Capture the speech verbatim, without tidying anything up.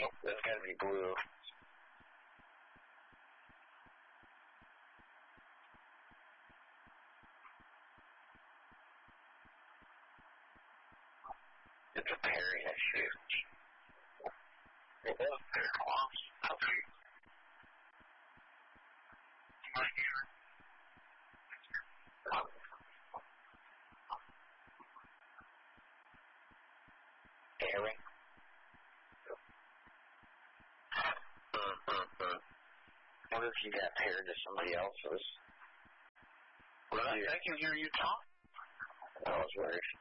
Nope, that's got to be blue. It's a Perry, that shit. It was Perry. Okay. My ear. Perry. Mm-hmm. What if you got paired to somebody else's? Well, I can hear you talk. That was weird.